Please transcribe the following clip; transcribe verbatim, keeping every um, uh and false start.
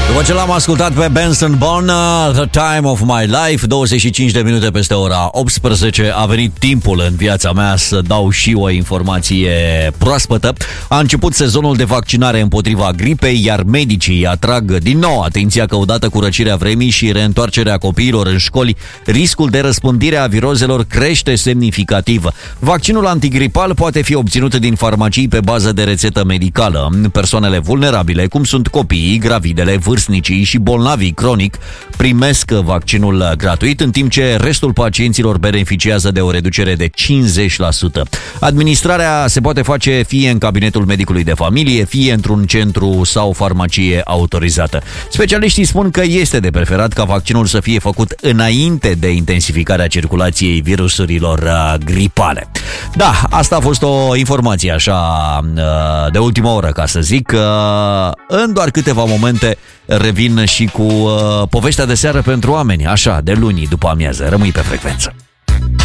După ce l-am ascultat pe Benson Bourne, The Time of My Life, douăzeci și cinci de minute peste ora optsprezece, a venit timpul în viața mea să dau și o informație proaspătă. A început sezonul de vaccinare împotriva gripei, iar medicii atrag din nou atenția că odată cu răcirea vremii și reîntoarcerea copiilor în școli, riscul de răspândire a virozelor crește semnificativ. Vaccinul antigripal poate fi obținut din farmacii pe bază de rețetă medicală. Persoanele vulnerabile, cum sunt copiii, gravidele, vârstnicii și bolnavii cronic, primesc vaccinul gratuit, în timp ce restul pacienților beneficiază de o reducere de cincizeci la sută. Administrarea se poate face fie în cabinetul medicului de familie, fie într-un centru sau farmacie autorizată. Specialiștii spun că este de preferat ca vaccinul să fie făcut înainte de intensificarea circulației virusurilor gripale. Da, asta a fost o informație așa de ultimă oră, ca să zic. În doar câteva momente revin și cu uh, povestea de seară pentru oameni, așa, de luni după amiază. Rămâi pe frecvență.